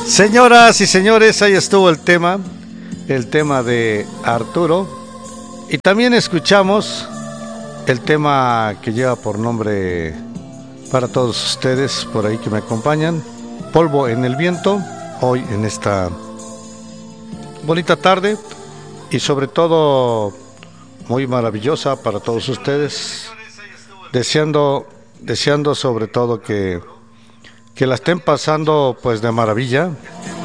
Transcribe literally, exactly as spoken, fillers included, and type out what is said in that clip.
Señoras y señores, ahí estuvo el tema, el tema de Arturo. Y también escuchamos el tema que lleva por nombre para todos ustedes por ahí que me acompañan, Polvo en el viento, hoy en esta bonita tarde y sobre todo muy maravillosa para todos ustedes, deseando, deseando sobre todo que, que la estén pasando pues de maravilla,